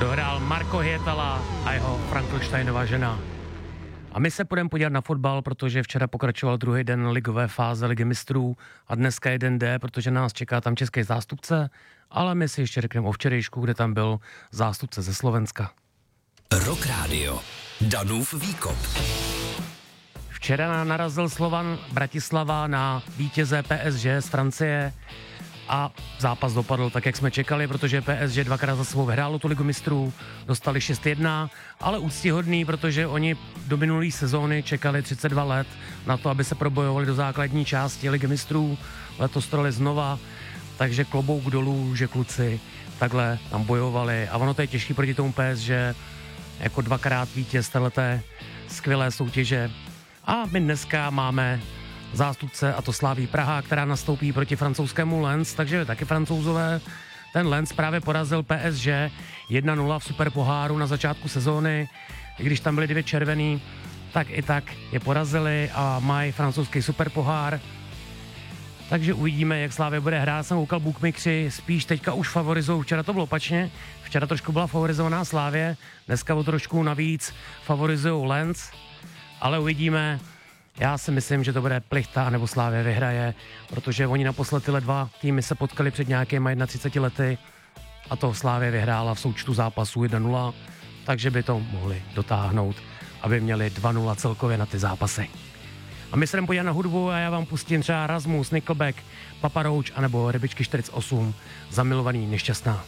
dohrál Marco Hietala a jeho Frankensteinova žena. A my se půjdeme podívat na fotbal, protože včera pokračoval druhý den ligové fáze Ligy mistrů a dneska jeden den, protože nás čeká tam český zástupce, ale my si ještě řekneme o včerejšku, kde tam byl zástupce ze Slovenska. Rock Radio. Danův výkop. Včera narazil Slovan Bratislava na vítěze PSG z Francie a zápas dopadl tak, jak jsme čekali, protože PSG dvakrát za sebou vyhrálo tu Ligu mistrů, dostali 6-1, ale úctyhodný, protože oni do minulé sezóny čekali 32 let na to, aby se probojovali do základní části Ligy mistrů, letos to dali znova, takže klobouk dolů, že kluci takhle tam bojovali a ono to je těžký proti tomu PSG, jako dvakrát vítěz téhleté skvělé soutěže. A my dneska máme zástupce, a to Slavii Praha, která nastoupí proti francouzskému Lens, takže taky Francouzové. Ten Lens právě porazil PSG 1-0 v superpoháru na začátku sezóny. I když tam byly 2 červený, tak i tak je porazili a mají francouzský superpohár. Takže uvidíme, jak Slavia bude hrát. Jsem koukal, bookmakeri spíš teďka už favorizují. Včera to bylo opačně. Včera trošku byla favorizovaná Slavie, dneska o trošku navíc favorizují Lens, ale uvidíme. Já si myslím, že to bude plichta, nebo Slavia vyhraje, protože oni naposled tyhle dva týmy se potkali před nějakými 31 lety a to Slavia vyhrála v součtu zápasů 1-0, takže by to mohli dotáhnout, aby měli 2-0 celkově na ty zápasy. A my se jdeme podívat na hudbu a já vám pustím třeba Rasmus, Nickelback, Papa Roach anebo Rybičky 48, Zamilovaný nešťastná.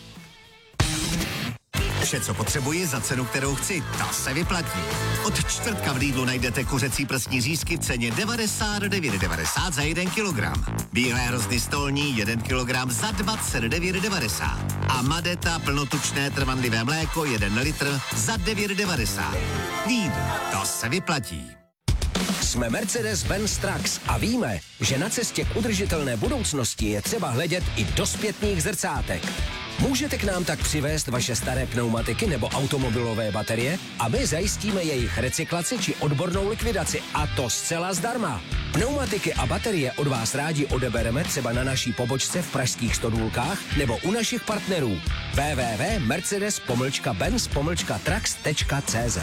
Vše, co potřebuji za cenu, kterou chci, ta se vyplatí. Od čtvrtka v Lidlu najdete kuřecí prsní řízky v ceně 99,90 za 1 kilogram. Bílé hrozny stolní 1 kilogram za 29,90. A Madeta plnotučné trvanlivé mléko 1 litr za 9,90. Lidl, to se vyplatí. Jsme Mercedes-Benz Trucks a víme, že na cestě k udržitelné budoucnosti je třeba hledět i do zpětných zrcátek. Můžete k nám tak přivést vaše staré pneumatiky nebo automobilové baterie a my zajistíme jejich recyklaci či odbornou likvidaci a to zcela zdarma. Pneumatiky a baterie od vás rádi odebereme třeba na naší pobočce v pražských Stodůlkách nebo u našich partnerů www.mercedes-benz-trucks.cz.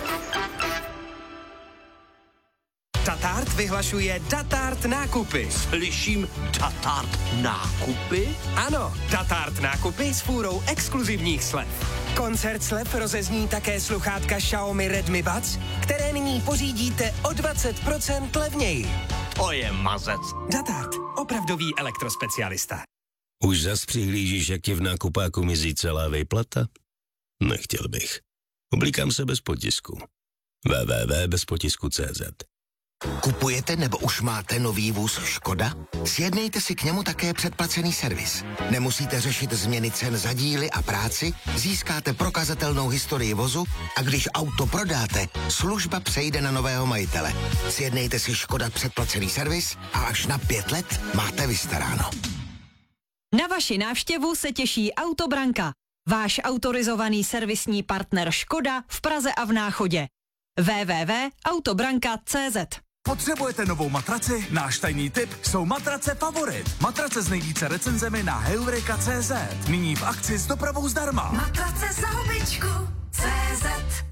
Tatart vyhlašuje Datart nákupy. Slyším Datart nákupy? Ano, Datart nákupy s fůrou exkluzivních slev. Koncert slev rozezní také sluchátka Xiaomi Redmi Buds, které nyní pořídíte o 20% levněji. To je mazec. Datart, opravdový elektrospecialista. Už zas přihlížíš, jak ti v nákupáku mizí celá výplata? Nechtěl bych. Oblíkám se bez potisku. www.bezpotisku.cz. Kupujete nebo už máte nový vůz Škoda? Sjednejte si k němu také předplacený servis. Nemusíte řešit změny cen za díly a práci, získáte prokazatelnou historii vozu a když auto prodáte, služba přejde na nového majitele. Sjednejte si Škoda předplacený servis a až na 5 let máte vystaráno. Na vaši návštěvu se těší Autobranka, váš autorizovaný servisní partner Škoda v Praze a v Náchodě. www.autobranka.cz. Potřebujete novou matraci? Náš tajný tip jsou matrace Favorit. Matrace s nejvíce recenzemi na heureka.cz. Nyní v akci s dopravou zdarma. Matrace za hubičku CZ.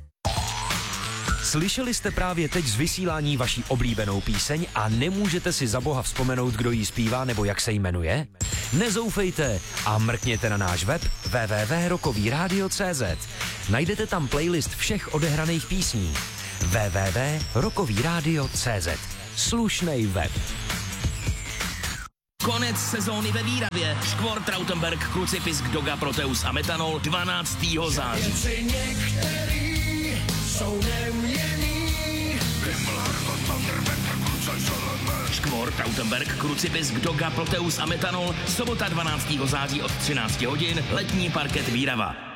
Slyšeli jste právě teď z vysílání vaší oblíbenou píseň a nemůžete si za boha vzpomenout, kdo jí zpívá nebo jak se jmenuje? Nezoufejte a mrkněte na náš web www.rockovyradio.cz. Najdete tam playlist všech odehraných písní. www.rockovyradio.cz. Slušnej web. Konec sezóny ve Výravě. Škvor, Trautenberg, Krucipisk, Doga, Proteus a Metanol 12. září. Škvor, Trautenberg, Krucipisk, Doga, Proteus a Metanol sobota 12. září od 13 hodin, letní parket Výrava.